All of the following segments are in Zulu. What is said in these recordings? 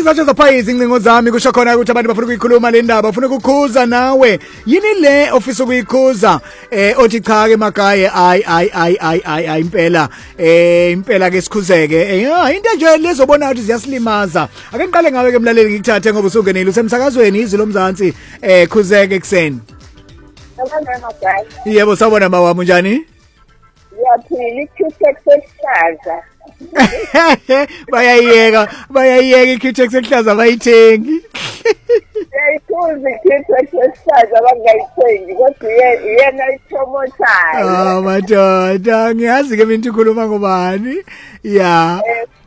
ngisatsho phaya izincingo zami kusho khona ukuthi abantu bafuna ukuyikhuluma le ndaba bafuna ukukhuza nawe yini le ofisa ukuyikhuza othi cha ke magaye ay impela ke sikhuzeke into nje lezobona ukuthi ziyasilimaza ake ngiqale ngawe ke mlaleli ngikuthathe ngoba usungenile usemsakazweni izwi lomzansi khuzeke ekseni yebo sawubona mawami njani yaphila ikhithe sesihlaza bayayeka ikhithe sesihlaza bayithengi yayikhuluma ikhithe sesihlaza bangayithengi kodwa yena ipromotayo madoda ngiyazi ke mina ukhuluma ngobani ya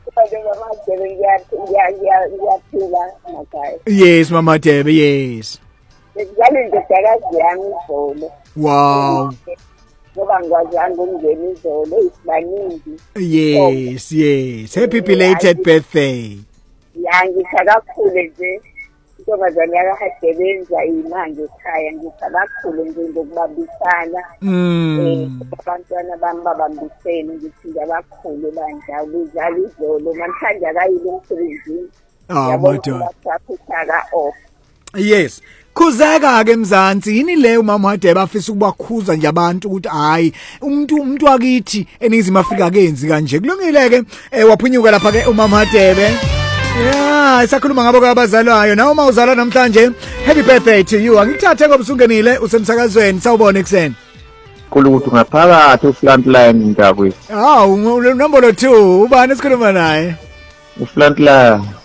ngiyaphila makhaya yes mama Debe yes ngizale indodakazi yami izolo wow ngoba ngwazanga ukungena izolo isibaningi yes happy belated birthday ngitha kakhulu nje intombazane yakaHadebenza imanje ekhaya ngitha kakhulu nje ngokubambisana abantwana bami babambisene ngithi ngabakhulu banja uzala izolo namhlanje akayile emsebenzini madoda off yes khuzeka ke mzansi yini leyo mama Debe afisa ukubakhuza nje abantu ukuthi hayi umuntu akithi eningizimu Afrika kenzi kanje kulungile ke waphunyuka lapha ke umama Debe isakhuluma ngabo abazalwayo nawe uma uzalwa namhlanje happy birthday to you angikuthathe ngoba usungenile usemsakazweni sawubona ekseni kulo ukuthi ngaphakathi uFrontline Ndabwe nombolo 2 ubani esikhuluma naye uFrontline